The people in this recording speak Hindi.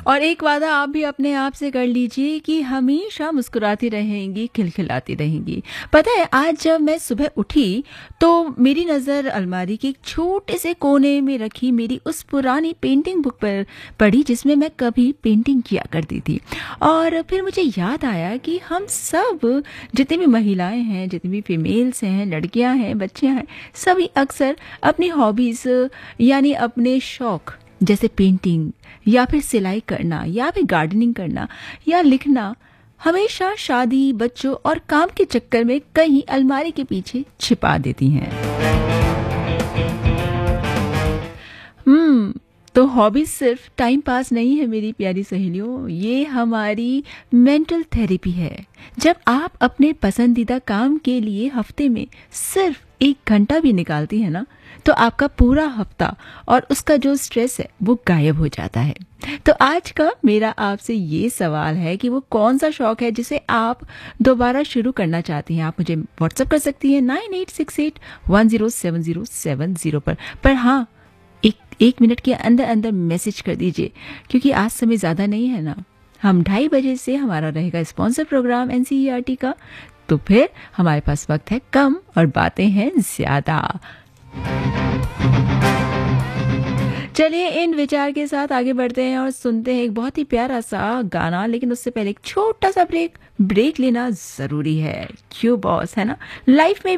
और एक वादा आप भी अपने आप से कर लीजिए कि हमेशा मुस्कुराती रहेंगी, खिलखिलाती रहेंगी। पता है, आज जब मैं सुबह उठी तो मेरी नज़र अलमारी के एक छोटे से कोने में रखी मेरी उस पुरानी पेंटिंग बुक पर पड़ी जिसमें मैं कभी पेंटिंग किया करती थी। और फिर मुझे याद आया कि हम सब, जितनी भी महिलाएं हैं, जितनी भी फीमेल्स हैं, लड़कियां हैं, बच्चियां हैं, सभी अक्सर अपनी हॉबीज़ यानी अपने शौक जैसे पेंटिंग या फिर सिलाई करना या फिर गार्डनिंग करना या लिखना हमेशा शादी, बच्चों और काम के चक्कर में कहीं अलमारी के पीछे छिपा देती हैं। तो हॉबीज सिर्फ टाइम पास नहीं है मेरी प्यारी सहेलियों, ये हमारी मेंटल थेरेपी है। जब आप अपने पसंदीदा काम के लिए हफ्ते में सिर्फ 1 घंटा भी निकालती है ना, तो आपका पूरा हफ्ता और उसका जो स्ट्रेस है वो गायब हो जाता है। तो आज का मेरा आपसे ये सवाल है कि वो कौन सा शौक है जिसे आप दोबारा शुरू करना चाहती हैं। आप मुझे व्हाट्सएप कर सकती हैं 9868107070 पर हाँ, एक मिनट के अंदर अंदर मैसेज कर दीजिए, क्योंकि आज समय ज़्यादा नहीं है ना। हम 2:30 से हमारा रहेगा स्पॉन्सर प्रोग्राम एनसीईआरटी का, तो फिर हमारे पास वक्त है कम और बातें हैं ज़्यादा। चलिए इन विचार के साथ आगे बढ़ते हैं और सुनते हैं एक बहुत ही प्यारा सा गाना, लेकिन उससे पहले एक छोटा सा ब्रेक लेना ज़रूरी है। क्यों बॉस, है ना। लाइफ में